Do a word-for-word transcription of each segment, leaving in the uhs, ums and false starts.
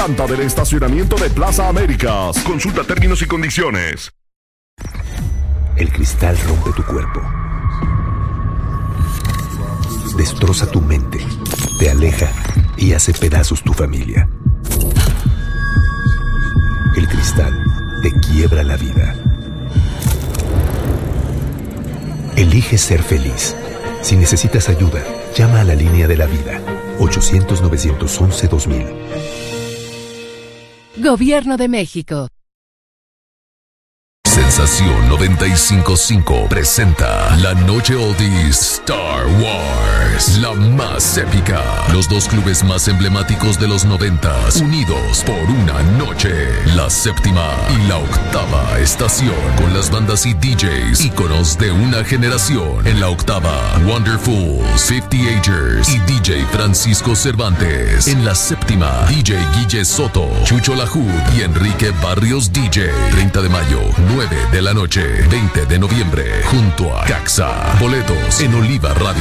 planta del estacionamiento de Plaza Américas. Consulta términos y condiciones. El cristal rompe tu cuerpo, destroza tu mente, te aleja y hace pedazos tu familia. El cristal te quiebra la vida. Elige ser feliz. Si necesitas ayuda, llama a la línea de la vida, ochocientos, novecientos once, dos mil. Gobierno de México. Sensación noventa y cinco punto cinco presenta la noche Oldies Star Wars, la más épica. Los dos clubes más emblemáticos de los noventas, unidos por una noche. La séptima y la octava estación, con las bandas y D Js íconos de una generación. En la octava, Wonderfuls, Fifty Agers y D J Francisco Cervantes. En la séptima, D J Guille Soto, Chucho Lahoud y Enrique Barrios D J. treinta de mayo, nueve de la noche, veinte de noviembre, junto a Caxa. Boletos en Oliva Radio.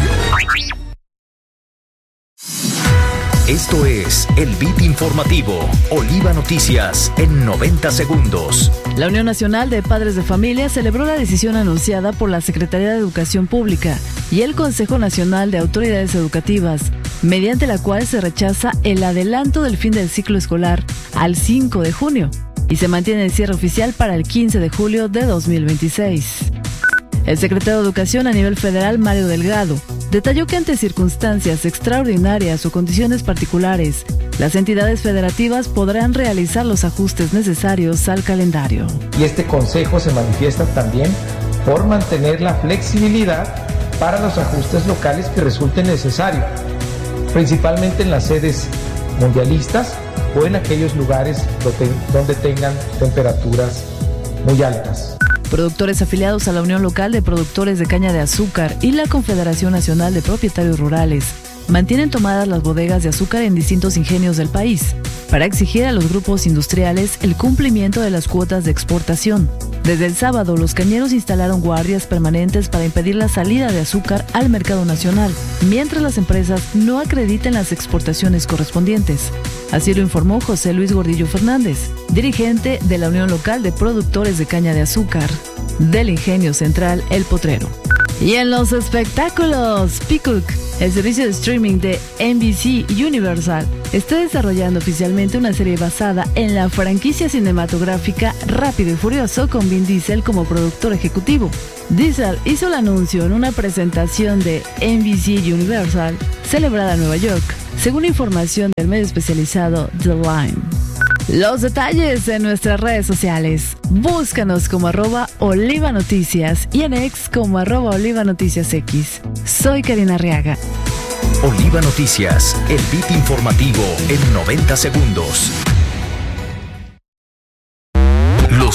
Esto es el Beat Informativo, Oliva Noticias, en noventa segundos. La Unión Nacional de Padres de Familia celebró la decisión anunciada por la Secretaría de Educación Pública y el Consejo Nacional de Autoridades Educativas, mediante la cual se rechaza el adelanto del fin del ciclo escolar al cinco de junio y se mantiene el cierre oficial para el quince de julio de dos mil veintiséis. El secretario de Educación a nivel federal, Mario Delgado, detalló que ante circunstancias extraordinarias o condiciones particulares, las entidades federativas podrán realizar los ajustes necesarios al calendario. Y este consejo se manifiesta también por mantener la flexibilidad para los ajustes locales que resulten necesarios, principalmente en las sedes mundialistas o en aquellos lugares donde tengan temperaturas muy altas. Productores afiliados a la Unión Local de Productores de Caña de Azúcar y la Confederación Nacional de Propietarios Rurales mantienen tomadas las bodegas de azúcar en distintos ingenios del país para exigir a los grupos industriales el cumplimiento de las cuotas de exportación. Desde el sábado, los cañeros instalaron guardias permanentes para impedir la salida de azúcar al mercado nacional, mientras las empresas no acrediten las exportaciones correspondientes. Así lo informó José Luis Gordillo Fernández, dirigente de la Unión Local de Productores de Caña de Azúcar del Ingenio Central El Potrero. Y en los espectáculos, Peacock, el servicio de streaming de N B C Universal, está desarrollando oficialmente una serie basada en la franquicia cinematográfica Rápido y Furioso con Vin Diesel como productor ejecutivo. Diesel hizo el anuncio en una presentación de N B C Universal celebrada en Nueva York, según información del medio especializado The Line. Los detalles en nuestras redes sociales. Búscanos como arroba Oliva Noticias y en X como arroba Oliva Noticias X. Soy Karina Arriaga. Oliva Noticias, el beat informativo en noventa segundos.